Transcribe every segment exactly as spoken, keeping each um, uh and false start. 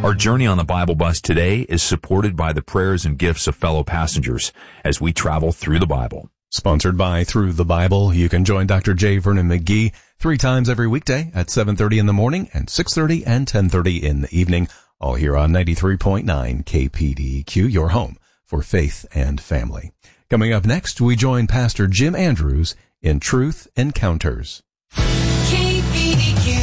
Our journey on the Bible Bus today is supported by the prayers and gifts of fellow passengers as we travel through the Bible. Sponsored by Through the Bible. You can join Doctor J. Vernon McGee three times every weekday at seven thirty in the morning and six thirty and ten thirty in the evening, all here on ninety-three point nine K P D Q, your home for faith and family. Coming up next, we join Pastor Jim Andrews in Truth Encounters. K P D Q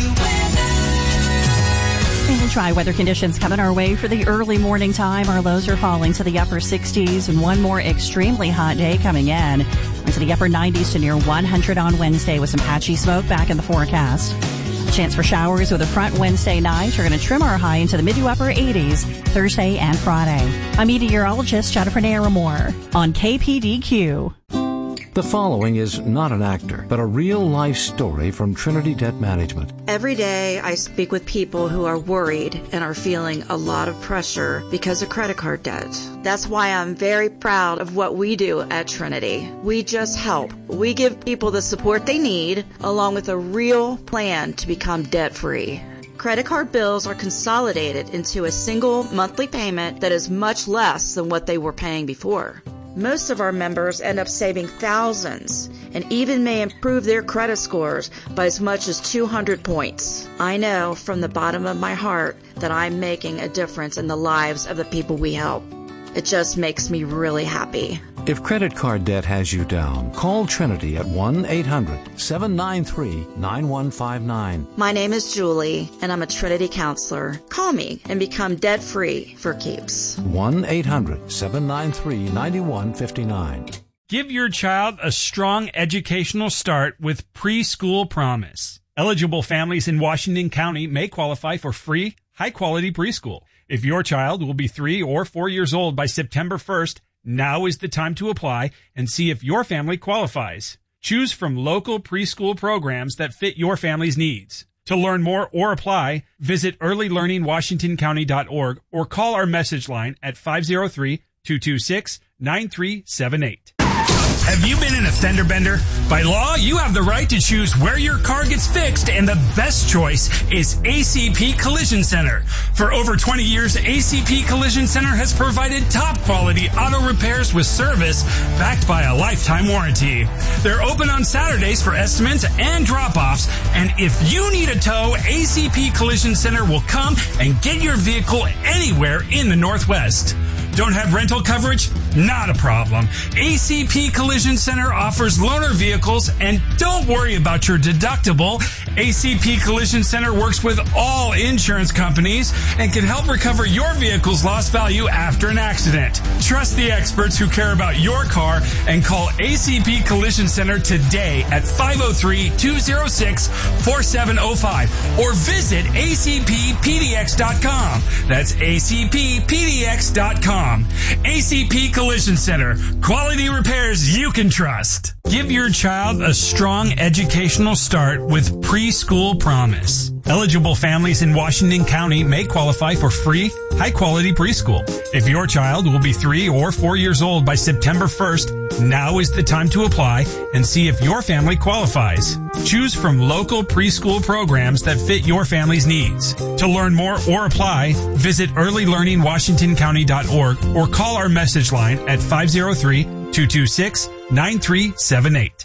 weather. Dry weather conditions coming our way for the early morning time. Our lows are falling to the upper sixties and one more extremely hot day coming in. Into the upper nineties to near one hundred on Wednesday with some patchy smoke back in the forecast. A chance for showers with a front Wednesday night. We're going to trim our high into the mid to upper eighties Thursday and Friday. I'm meteorologist Jennifer Naramore on K P D Q. The following is not an actor, but a real-life story from Trinity Debt Management. Every day I speak with people who are worried and are feeling a lot of pressure because of credit card debt. That's why I'm very proud of what we do at Trinity. We just help. We give people the support they need, along with a real plan to become debt-free. Credit card bills are consolidated into a single monthly payment that is much less than what they were paying before. Most of our members end up saving thousands and even may improve their credit scores by as much as two hundred points. I know from the bottom of my heart that I'm making a difference in the lives of the people we help. It just makes me really happy. If credit card debt has you down, call Trinity at one eight hundred seven nine three nine one five nine. My name is Julie, and I'm a Trinity counselor. Call me and become debt-free for keeps. one eight hundred seven nine three nine one five nine. Give your child a strong educational start with Preschool Promise. Eligible families in Washington County may qualify for free, high-quality preschool. If your child will be three or four years old by September first, now is the time to apply and see if your family qualifies. Choose from local preschool programs that fit your family's needs. To learn more or apply, visit early learning washington county dot org or call our message line at five oh three, two two six, nine three seven eight. Have you been in a fender bender? By law, you have the right to choose where your car gets fixed, and the best choice is A C P Collision Center. For over twenty years, A C P Collision Center has provided top-quality auto repairs with service backed by a lifetime warranty. They're open on Saturdays for estimates and drop-offs, and if you need a tow, A C P Collision Center will come and get your vehicle anywhere in the Northwest. Don't have rental coverage? Not a problem. A C P Collision Center offers loaner vehicles, and don't worry about your deductible. A C P Collision Center works with all insurance companies and can help recover your vehicle's lost value after an accident. Trust the experts who care about your car and call A C P Collision Center today at five oh three, two oh six, four seven oh five or visit A C P P D X dot com. That's A C P P D X dot com. A C P Collision Center. Quality repairs you can trust. Give your child a strong educational start with Preschool Promise. Eligible families in Washington County may qualify for free, high-quality preschool. If your child will be three or four years old by September first, now is the time to apply and see if your family qualifies. Choose from local preschool programs that fit your family's needs. To learn more or apply, visit early learning washington county dot org or call our message line at five oh three, two two six, nine three seven eight.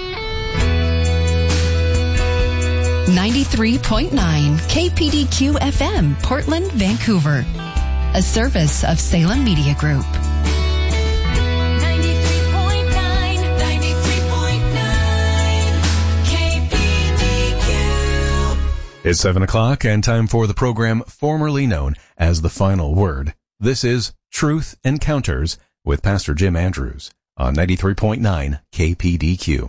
ninety-three point nine K P D Q F M, Portland, Vancouver. A service of Salem Media Group. ninety-three point nine, ninety-three point nine K P D Q. It's seven o'clock and time for the program formerly known as The Final Word. This is Truth Encounters with Pastor Jim Andrews on ninety-three point nine K P D Q.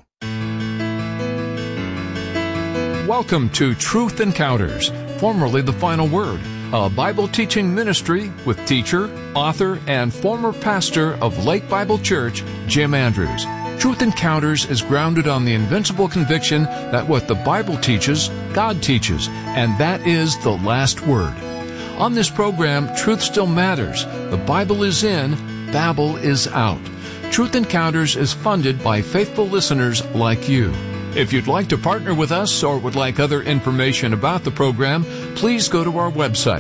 Welcome to Truth Encounters, formerly The Final Word, a Bible teaching ministry with teacher, author, and former pastor of Lake Bible Church, Jim Andrews. Truth Encounters is grounded on the invincible conviction that what the Bible teaches, God teaches, and that is the last word. On this program, truth still matters. The Bible is in, Babel is out. Truth Encounters is funded by faithful listeners like you. If you'd like to partner with us or would like other information about the program, please go to our website,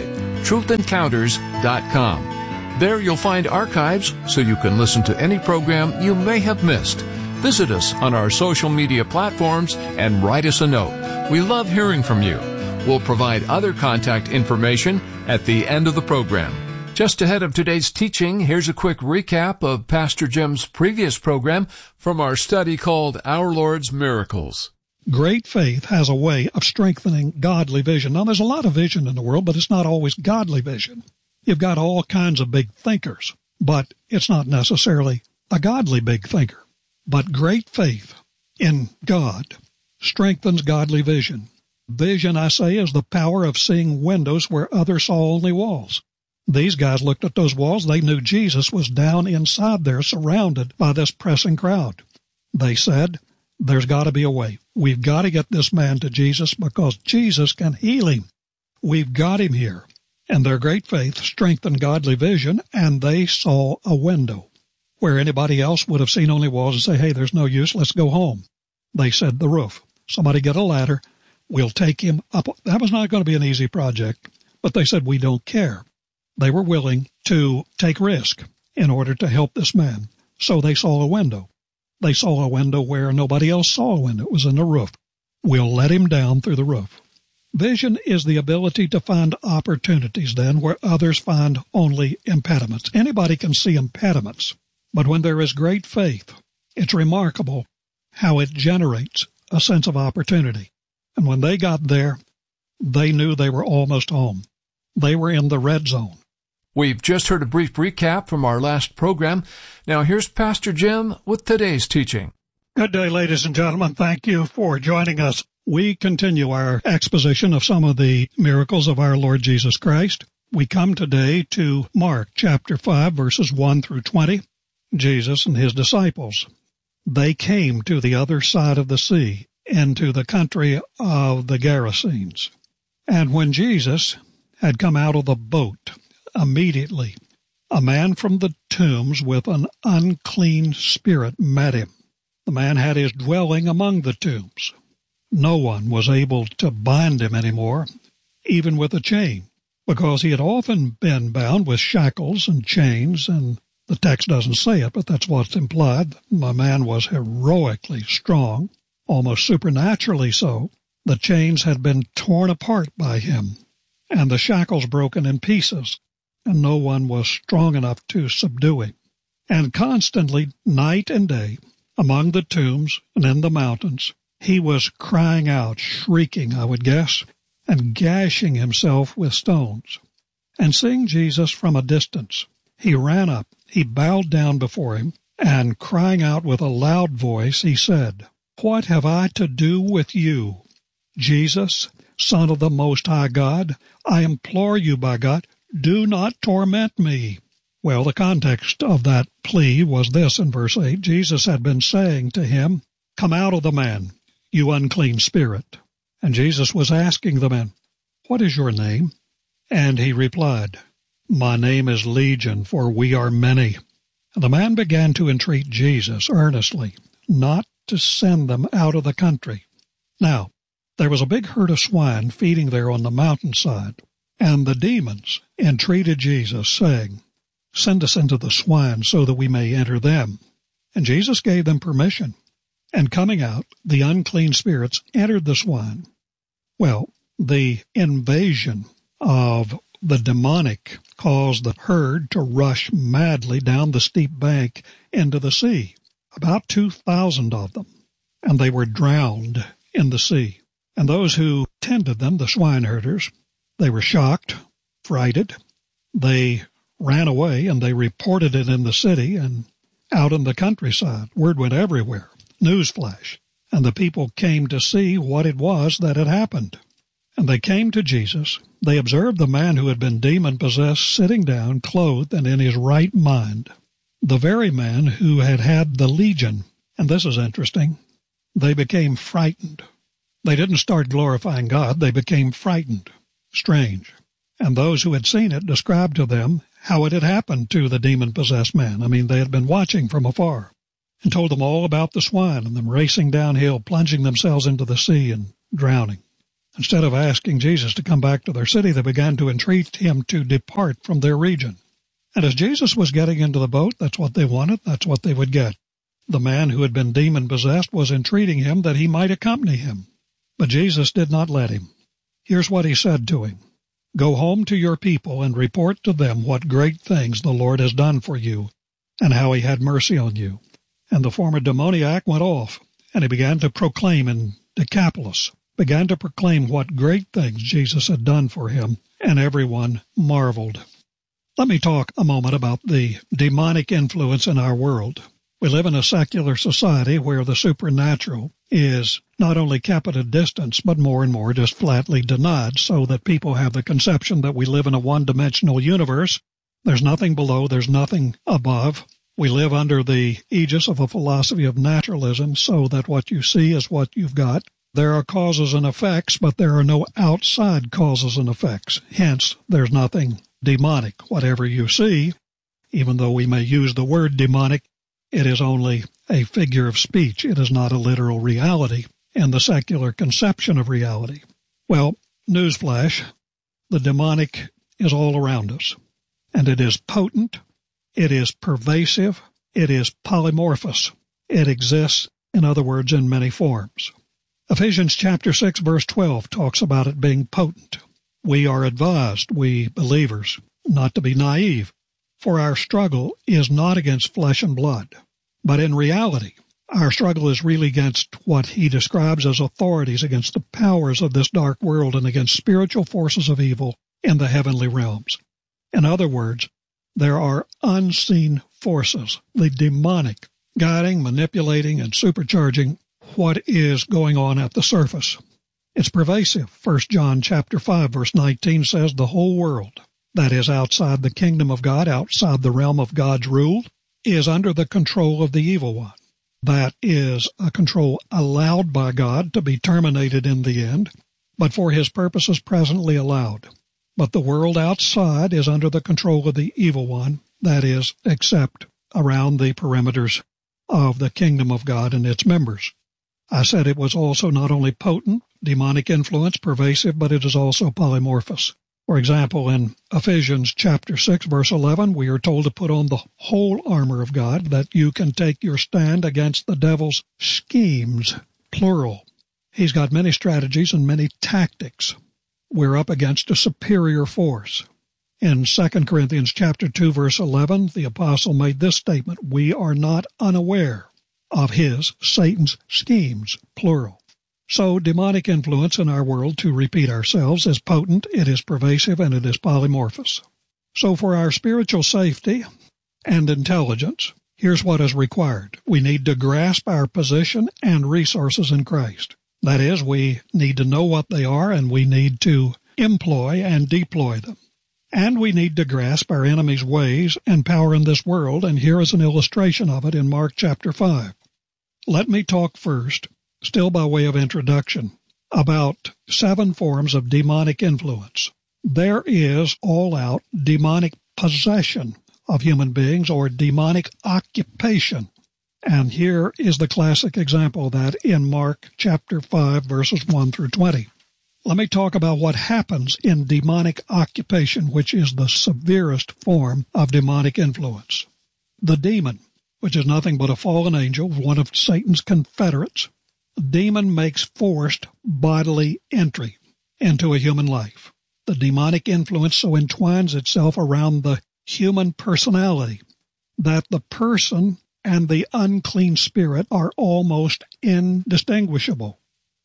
truth encounters dot com. There you'll find archives so you can listen to any program you may have missed. Visit us on our social media platforms and write us a note. We love hearing from you. We'll provide other contact information at the end of the program. Just ahead of today's teaching, here's a quick recap of Pastor Jim's previous program from our study called Our Lord's Miracles. Great faith has a way of strengthening godly vision. Now, there's a lot of vision in the world, but it's not always godly vision. You've got all kinds of big thinkers, but it's not necessarily a godly big thinker. But great faith in God strengthens godly vision. Vision, I say, is the power of seeing windows where others saw only walls. These guys looked at those walls. They knew Jesus was down inside there, surrounded by this pressing crowd. They said, there's got to be a way. We've got to get this man to Jesus because Jesus can heal him. We've got him here. And their great faith strengthened godly vision, and they saw a window where anybody else would have seen only walls and say, hey, there's no use, let's go home. They said the roof. Somebody get a ladder, we'll take him up. That was not going to be an easy project, but they said we don't care. They were willing to take risk in order to help this man. So they saw a window. They saw a window where nobody else saw a window. It was in the roof. We'll let him down through the roof. Vision is the ability to find opportunities then where others find only impediments. Anybody can see impediments. But when there is great faith, it's remarkable how it generates a sense of opportunity. And when they got there, they knew they were almost home. They were in the red zone. We've just heard a brief recap from our last program. Now here's Pastor Jim with today's teaching. Good day, ladies and gentlemen. Thank you for joining us. We continue our exposition of some of the miracles of our Lord Jesus Christ. We come today to Mark chapter five, verses one through twenty. Jesus and his disciples. They came to the other side of the sea, into the country of the Gerasenes. And when Jesus had come out of the boat, immediately a man from the tombs with an unclean spirit met him. The man had his dwelling among the tombs. No one was able to bind him anymore, even with a chain, because he had often been bound with shackles and chains, and the text doesn't say it, but that's what's implied. My man was heroically strong, almost supernaturally so. The chains had been torn apart by him, and the shackles broken in pieces, and no one was strong enough to subdue him. And constantly, night and day, among the tombs and in the mountains, he was crying out, shrieking, I would guess, and gashing himself with stones. And seeing Jesus from a distance, he ran up, he bowed down before him, and crying out with a loud voice, he said, What have I to do with you, Jesus, Son of the Most High God? I implore you, by God, do not torment me. Well, the context of that plea was this in verse eight. Jesus had been saying to him, Come out of the man, you unclean spirit. And Jesus was asking the man, What is your name? And he replied, My name is Legion, for we are many. And the man began to entreat Jesus earnestly not to send them out of the country. Now, there was a big herd of swine feeding there on the mountainside, and the demons entreated Jesus, saying, Send us into the swine so that we may enter them. And Jesus gave them permission. And coming out, the unclean spirits entered the swine. Well, the invasion of the demonic caused the herd to rush madly down the steep bank into the sea, about two thousand of them, and they were drowned in the sea. And those who tended them, the swineherders, they were shocked, frightened. They ran away, and they reported it in the city and out in the countryside. Word went everywhere, newsflash, and the people came to see what it was that had happened. And they came to Jesus. They observed the man who had been demon-possessed sitting down, clothed and in his right mind, the very man who had had the legion. And this is interesting. They became frightened. They didn't start glorifying God. They became frightened. Strange. And those who had seen it described to them how it had happened to the demon-possessed man. I mean, they had been watching from afar, and told them all about the swine and them racing downhill, plunging themselves into the sea and drowning. Instead of asking Jesus to come back to their city, they began to entreat him to depart from their region. And as Jesus was getting into the boat, that's what they wanted, that's what they would get. The man who had been demon-possessed was entreating him that he might accompany him. But Jesus did not let him. Here's what he said to him. Go home to your people and report to them what great things the Lord has done for you and how he had mercy on you. And the former demoniac went off, and he began to proclaim in Decapolis, began to proclaim what great things Jesus had done for him, and everyone marveled. Let me talk a moment about the demonic influence in our world. We live in a secular society where the supernatural is not only kept at a distance, but more and more just flatly denied, so that people have the conception that we live in a one-dimensional universe. There's nothing below, there's nothing above. We live under the aegis of a philosophy of naturalism, so that what you see is what you've got. There are causes and effects, but there are no outside causes and effects. Hence, there's nothing demonic. Whatever you see, even though we may use the word demonic, it is only a figure of speech. It is not a literal reality in the secular conception of reality. Well, newsflash, the demonic is all around us, and it is potent, it is pervasive, it is polymorphous. It exists, in other words, in many forms. Ephesians chapter six, verse twelve talks about it being potent. We are advised, we believers, not to be naive, for our struggle is not against flesh and blood. But in reality, our struggle is really against what he describes as authorities, against the powers of this dark world, and against spiritual forces of evil in the heavenly realms. In other words, there are unseen forces, the demonic, guiding, manipulating, and supercharging what is going on at the surface. It's pervasive. First John chapter five, verse nineteen says the whole world, that is outside the kingdom of God, outside the realm of God's rule, is under the control of the evil one. That is a control allowed by God to be terminated in the end, but for his purposes presently allowed. But the world outside is under the control of the evil one, that is, except around the perimeters of the kingdom of God and its members. I said it was also not only potent, demonic influence, pervasive, but it is also polymorphous. For example, in Ephesians chapter six, verse eleven, we are told to put on the whole armor of God, that you can take your stand against the devil's schemes, plural. He's got many strategies and many tactics. We're up against a superior force. In Second Corinthians chapter two, verse eleven, the apostle made this statement, we are not unaware of his, Satan's, schemes, plural. So demonic influence in our world, to repeat ourselves, is potent, it is pervasive, and it is polymorphous. So for our spiritual safety and intelligence, here's what is required. We need to grasp our position and resources in Christ. That is, we need to know what they are, and we need to employ and deploy them. And we need to grasp our enemy's ways and power in this world, and here is an illustration of it in Mark chapter five. Let me talk first, still by way of introduction, about seven forms of demonic influence. There is all-out demonic possession of human beings, or demonic occupation. And here is the classic example of that in Mark chapter five, verses one through twenty. Let me talk about what happens in demonic occupation, which is the severest form of demonic influence. The demon, which is nothing but a fallen angel, one of Satan's confederates, the demon makes forced bodily entry into a human life. The demonic influence so entwines itself around the human personality that the person and the unclean spirit are almost indistinguishable.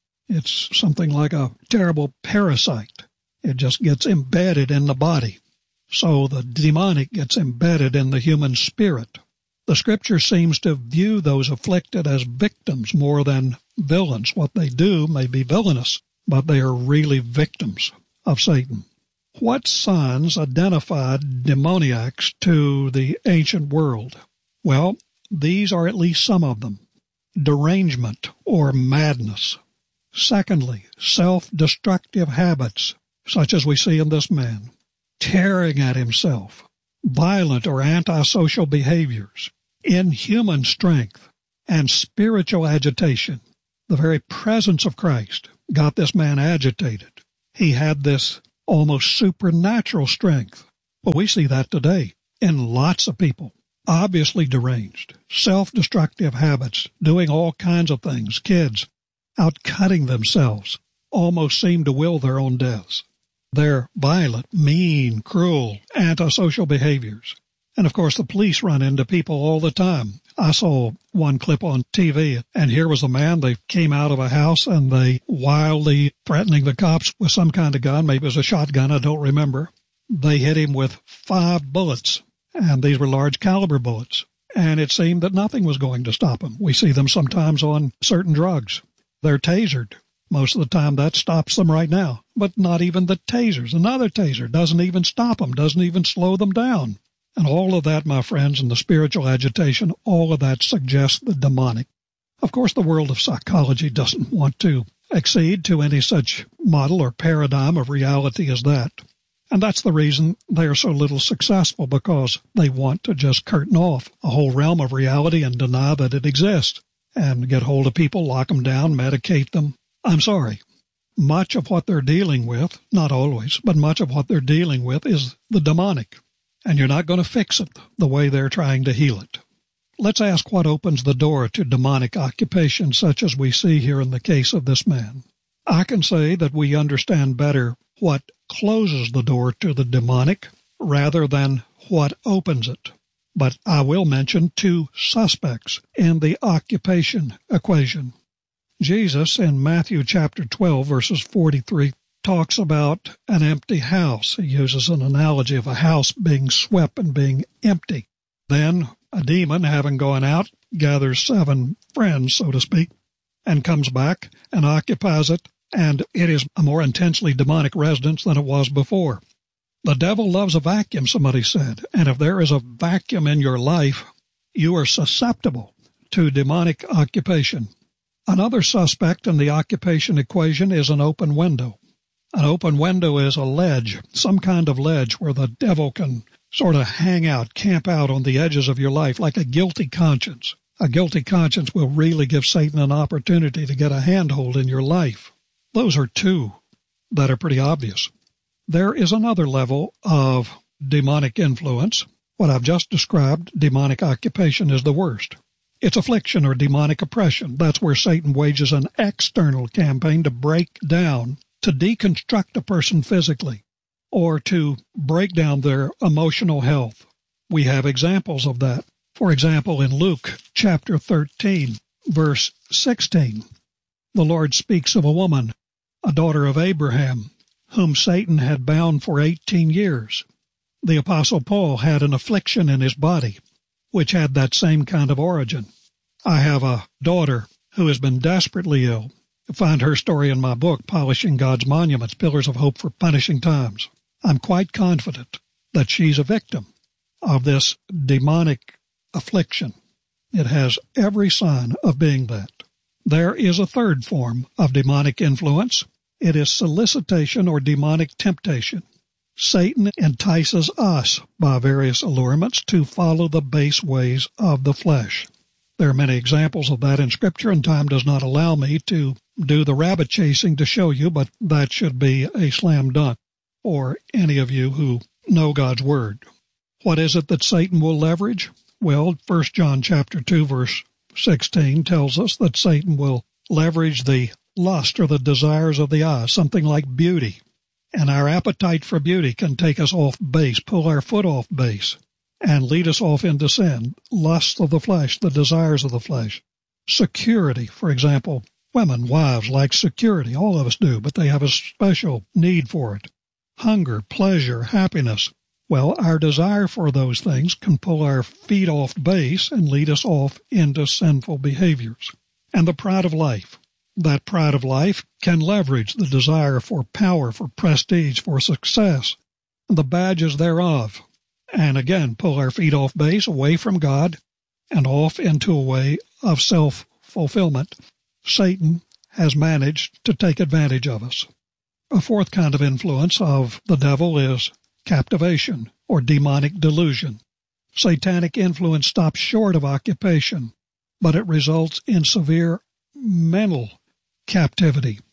It's something like a terrible parasite. It just gets embedded in the body. So the demonic gets embedded in the human spirit. The Scripture seems to view those afflicted as victims more than villains. What they do may be villainous, but they are really victims of Satan. What signs identified demoniacs to the ancient world? Well, these are at least some of them. Derangement or madness. Secondly, self-destructive habits, such as we see in this man. Tearing at himself. Violent or antisocial behaviors. Inhuman strength. And spiritual agitation. The very presence of Christ got this man agitated. He had this almost supernatural strength. Well, we see that today in lots of people. Obviously deranged, self-destructive habits, doing all kinds of things, kids out cutting themselves, almost seem to will their own deaths. They're violent, mean, cruel, antisocial behaviors. And of course, the police run into people all the time. I saw one clip on T V, and here was a man. They came out of a house, and they wildly threatening the cops with some kind of gun. Maybe it was a shotgun, I don't remember. They hit him with five bullets, and these were large caliber bullets. And it seemed that nothing was going to stop him. We see them sometimes on certain drugs. They're tasered. Most of the time that stops them right now. But not even the tasers. Another taser doesn't even stop them, doesn't even slow them down. And all of that, my friends, and the spiritual agitation, all of that suggests the demonic. Of course, the world of psychology doesn't want to accede to any such model or paradigm of reality as that. And that's the reason they are so little successful, because they want to just curtain off a whole realm of reality and deny that it exists, and get hold of people, lock them down, medicate them. I'm sorry. Much of what they're dealing with, not always, but much of what they're dealing with is the demonic. And you're not going to fix it the way they're trying to heal it. Let's ask what opens the door to demonic occupation, such as we see here in the case of this man. I can say that we understand better what closes the door to the demonic rather than what opens it. But I will mention two suspects in the occupation equation. Jesus in Matthew chapter twelve, verses forty-three, talks about an empty house. He uses an analogy of a house being swept and being empty. Then a demon, having gone out, gathers seven friends, so to speak, and comes back and occupies it, and it is a more intensely demonic residence than it was before. The devil loves a vacuum, somebody said, and if there is a vacuum in your life, you are susceptible to demonic occupation. Another suspect in the occupation equation is an open window. An open window is a ledge, some kind of ledge where the devil can sort of hang out, camp out on the edges of your life like a guilty conscience. A guilty conscience will really give Satan an opportunity to get a handhold in your life. Those are two that are pretty obvious. There is another level of demonic influence. What I've just described, demonic occupation, is the worst. It's affliction or demonic oppression. That's where Satan wages an external campaign to break down, to deconstruct a person physically, or to break down their emotional health. We have examples of that. For example, in Luke chapter thirteen, verse sixteen, the Lord speaks of a woman, a daughter of Abraham, whom Satan had bound for eighteen years. The Apostle Paul had an affliction in his body, which had that same kind of origin. I have a daughter who has been desperately ill. You'll find her story in my book, Polishing God's Monuments, Pillars of Hope for Punishing Times. I'm quite confident that she's a victim of this demonic affliction. It has every sign of being that. There is a third form of demonic influence. It is solicitation or demonic temptation. Satan entices us by various allurements to follow the base ways of the flesh. There are many examples of that in Scripture, and time does not allow me to do the rabbit chasing to show you, but that should be a slam dunk for any of you who know God's Word. What is it that Satan will leverage? Well, First John chapter two, verse sixteen tells us that Satan will leverage the lust or the desires of the eye, something like beauty. And our appetite for beauty can take us off base, pull our foot off base, and lead us off into sin. Lust of the flesh, the desires of the flesh. Security, for example. Women, wives, like security. All of us do, but they have a special need for it. Hunger, pleasure, happiness. Well, our desire for those things can pull our feet off base and lead us off into sinful behaviors. And the pride of life. That pride of life can leverage the desire for power, for prestige, for success, and the badges thereof, and again pull our feet off base, away from God, and off into a way of self-fulfillment. Satan has managed to take advantage of us. A fourth kind of influence of the devil is captivation or demonic delusion. Satanic influence stops short of occupation, but it results in severe mental captivity.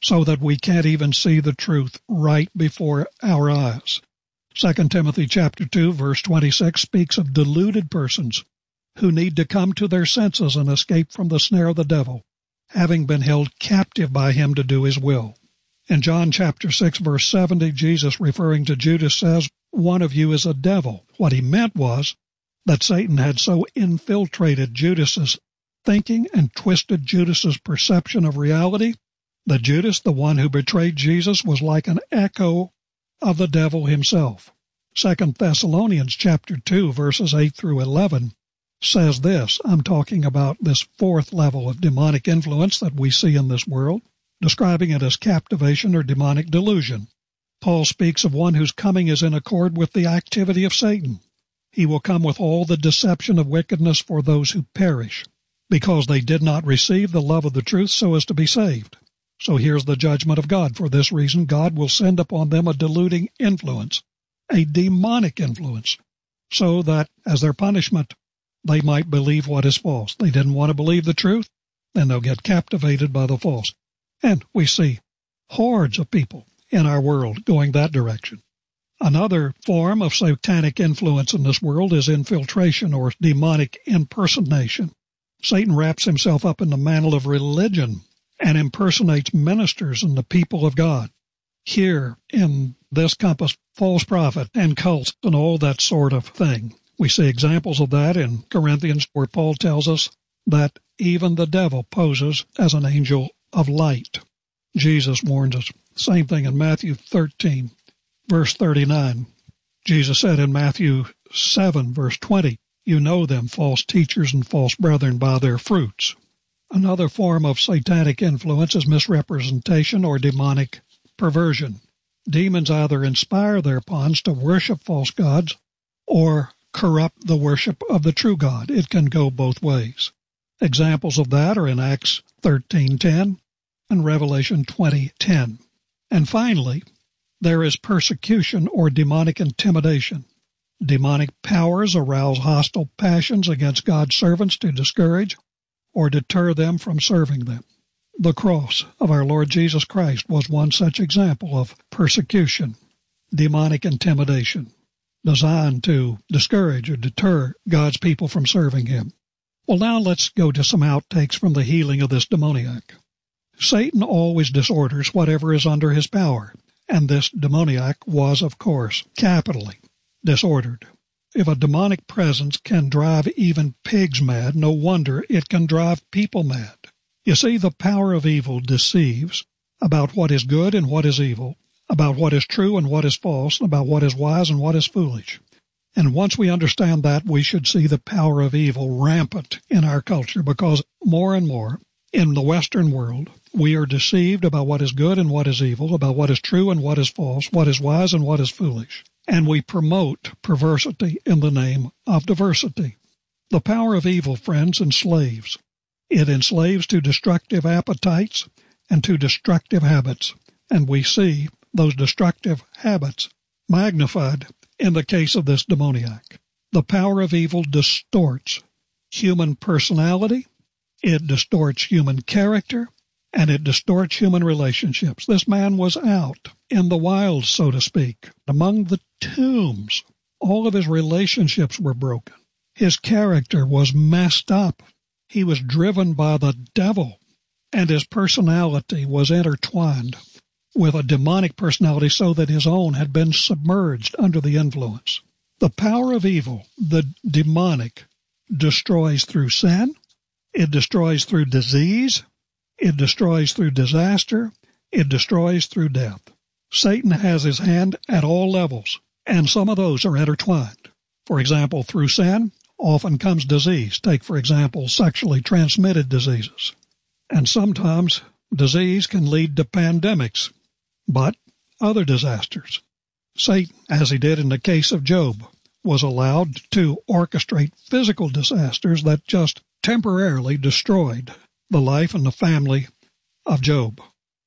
so that we can't even see the truth right before our eyes. Second Timothy chapter two, verse twenty-six speaks of deluded persons who need to come to their senses and escape from the snare of the devil, having been held captive by him to do his will. In John chapter six, verse seventy, Jesus, referring to Judas, says, "One of you is a devil." What he meant was that Satan had so infiltrated Judas's thinking and twisted Judas's perception of reality that Judas, the one who betrayed Jesus, was like an echo of the devil himself. Second Thessalonians chapter two, verses eight through eleven says this. I'm talking about this fourth level of demonic influence that we see in this world, describing it as captivation or demonic delusion. Paul speaks of one whose coming is in accord with the activity of Satan. He will come with all the deception of wickedness for those who perish, because they did not receive the love of the truth so as to be saved. So here's the judgment of God. For this reason, God will send upon them a deluding influence, a demonic influence, so that as their punishment, they might believe what is false. They didn't want to believe the truth, then they'll get captivated by the false. And we see hordes of people in our world going that direction. Another form of satanic influence in this world is infiltration or demonic impersonation. Satan wraps himself up in the mantle of religion and impersonates ministers and the people of God. Here in this compass, false prophet and cults and all that sort of thing. We see examples of that in Corinthians, where Paul tells us that even the devil poses as an angel of light. Jesus warns us. Same thing in Matthew thirteen, verse thirty-nine. Jesus said in Matthew seven, verse twenty, "You know them, false teachers and false brethren, by their fruits." Another form of satanic influence is misrepresentation or demonic perversion. Demons either inspire their pawns to worship false gods or corrupt the worship of the true God. It can go both ways. Examples of that are in Acts thirteen ten and Revelation twenty ten. And finally, there is persecution or demonic intimidation. Demonic powers arouse hostile passions against God's servants to discourage or deter them from serving them. The cross of our Lord Jesus Christ was one such example of persecution, demonic intimidation, designed to discourage or deter God's people from serving Him. Well, now let's go to some outtakes from the healing of this demoniac. Satan always disorders whatever is under his power, and this demoniac was, of course, capitally disordered. If a demonic presence can drive even pigs mad, no wonder it can drive people mad. You see, the power of evil deceives about what is good and what is evil, about what is true and what is false, about what is wise and what is foolish. And once we understand that, we should see the power of evil rampant in our culture, because more and more in the Western world, we are deceived about what is good and what is evil, about what is true and what is false, what is wise and what is foolish. And we promote perversity in the name of diversity. The power of evil, friends, enslaves. It enslaves to destructive appetites and to destructive habits. And we see those destructive habits magnified in the case of this demoniac. The power of evil distorts human personality, it distorts human character, and it distorts human relationships. This man was out in the wild, so to speak, among the tombs. All of his relationships were broken. His character was messed up. He was driven by the devil, and his personality was intertwined with a demonic personality so that his own had been submerged under the influence. The power of evil, the demonic, destroys through sin, it destroys through disease, it destroys through disaster, it destroys through death. Satan has his hand at all levels, and some of those are intertwined. For example, through sin, often comes disease. Take, for example, sexually transmitted diseases. And sometimes disease can lead to pandemics, but other disasters. Satan, as he did in the case of Job, was allowed to orchestrate physical disasters that just temporarily destroyed the life and the family of Job.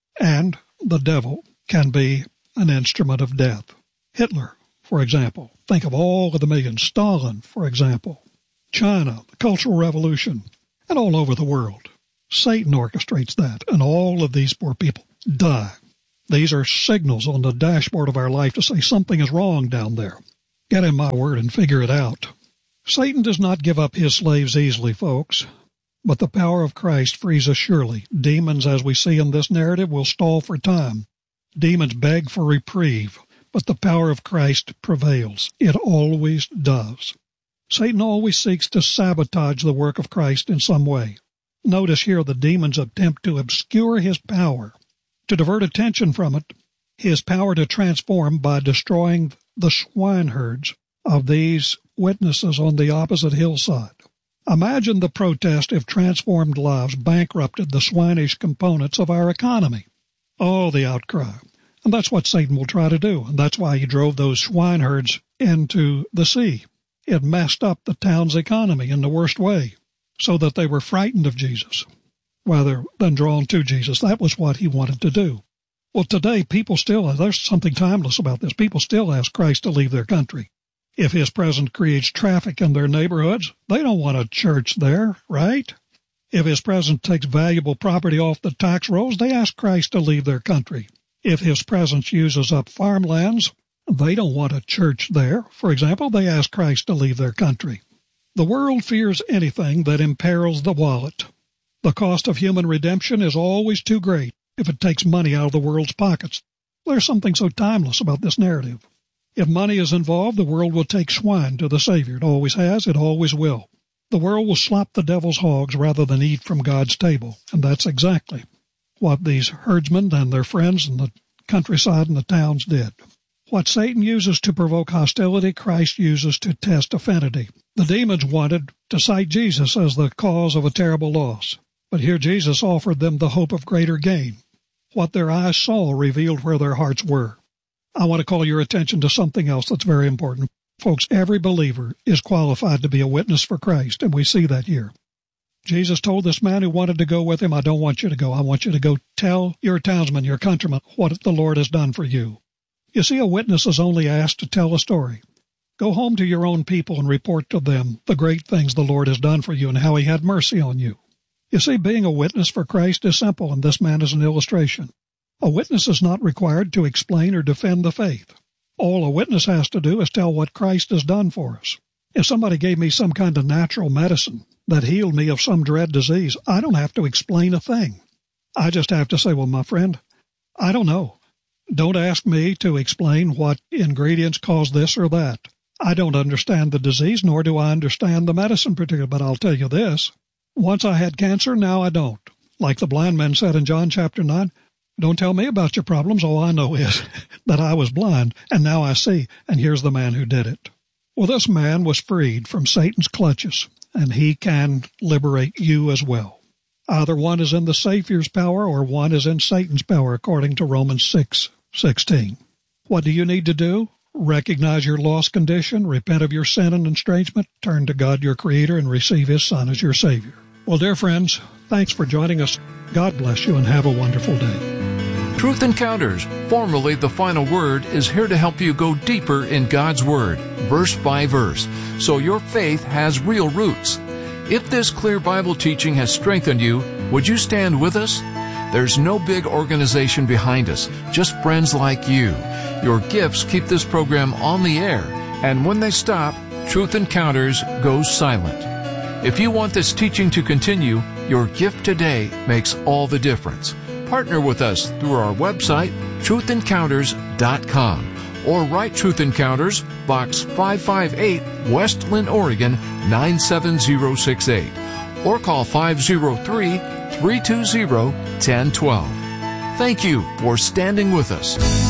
And the devil can be an instrument of death. Hitler, for example. Think of all of the millions. Stalin, for example. China, the Cultural Revolution, and all over the world. Satan orchestrates that, and all of these poor people die. These are signals on the dashboard of our life to say something is wrong down there. Get in my word and figure it out. Satan does not give up his slaves easily, folks, but the power of Christ frees us surely. Demons, as we see in this narrative, will stall for time. Demons beg for reprieve, but the power of Christ prevails. It always does. Satan always seeks to sabotage the work of Christ in some way. Notice here the demons attempt to obscure his power, to divert attention from it, his power to transform by destroying the swineherds of these witnesses on the opposite hillside. Imagine the protest if transformed lives bankrupted the swinish components of our economy. Oh, the outcry. And that's what Satan will try to do, and that's why he drove those swineherds into the sea. It messed up the town's economy in the worst way, so that they were frightened of Jesus, rather than drawn to Jesus. That was what he wanted to do. Well, today, people still, there's something timeless about this. People still ask Christ to leave their country. If his presence creates traffic in their neighborhoods, they don't want a church there, right? If his presence takes valuable property off the tax rolls, they ask Christ to leave their country. If his presence uses up farmlands, they don't want a church there. For example, they ask Christ to leave their country. The world fears anything that imperils the wallet. The cost of human redemption is always too great if it takes money out of the world's pockets. There's something so timeless about this narrative. If money is involved, the world will take swine to the Savior. It always has, it always will. The world will slop the devil's hogs rather than eat from God's table. And that's exactly what these herdsmen and their friends in the countryside and the towns did. What Satan uses to provoke hostility, Christ uses to test affinity. The demons wanted to cite Jesus as the cause of a terrible loss, but here Jesus offered them the hope of greater gain. What their eyes saw revealed where their hearts were. I want to call your attention to something else that's very important. Folks, every believer is qualified to be a witness for Christ, and we see that here. Jesus told this man who wanted to go with him, I don't want you to go. I want you to go tell your townsmen, your countrymen, what the Lord has done for you. You see, a witness is only asked to tell a story. Go home to your own people and report to them the great things the Lord has done for you and how he had mercy on you. You see, being a witness for Christ is simple, and this man is an illustration. A witness is not required to explain or defend the faith. All a witness has to do is tell what Christ has done for us. If somebody gave me some kind of natural medicine that healed me of some dread disease, I don't have to explain a thing. I just have to say, well, my friend, I don't know. Don't ask me to explain what ingredients cause this or that. I don't understand the disease, nor do I understand the medicine particularly, but I'll tell you this. Once I had cancer, now I don't. Like the blind man said in John chapter nine, don't tell me about your problems. All I know is that I was blind, and now I see, and here's the man who did it. Well, this man was freed from Satan's clutches, and he can liberate you as well. Either one is in the Savior's power or one is in Satan's power, according to Romans six sixteen. What do you need to do? Recognize your lost condition, repent of your sin and estrangement, turn to God your Creator, and receive His Son as your Savior. Well, dear friends, thanks for joining us. God bless you and have a wonderful day. Truth Encounters, formerly The Final Word, is here to help you go deeper in God's Word, verse by verse, so your faith has real roots. If this clear Bible teaching has strengthened you, would you stand with us? There's no big organization behind us, just friends like you. Your gifts keep this program on the air, and when they stop, Truth Encounters goes silent. If you want this teaching to continue, your gift today makes all the difference. Partner with us through our website, truth encounters dot com, or write Truth Encounters, Box five five eight, West Linn, Oregon, nine seven zero six eight, or call five zero three, three two zero, one zero one two. Thank you for standing with us.